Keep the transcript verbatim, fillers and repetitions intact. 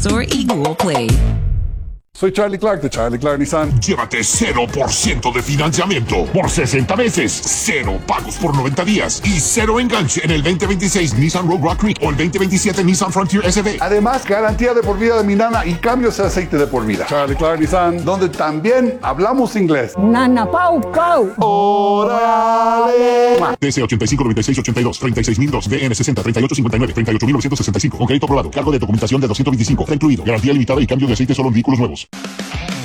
Store y Google Play. Soy Charlie Clark de Charlie Clark Nissan. Llévate cero por ciento de financiamiento por sesenta meses, cero pagos por noventa días y cero enganche en el veinte veintiséis Nissan Rogue Rock Creek o el veinte veintisiete Nissan Frontier S V. Además, garantía de por vida de mi nana y cambios de aceite de por vida. Charlie Clark Nissan, donde también hablamos inglés. Nana Pau Pau. ¡Órale! T S ochenta y cinco noventa y seis ochenta y dos, treinta y seis mil dos, V N sesenta, treinta y ocho cincuenta y nueve, treinta y ocho mil novecientos sesenta y cinco. Con crédito aprobado. Cargo de documentación de doscientos veinticinco. Está incluido. Garantía limitada y cambio de aceite solo en vehículos nuevos.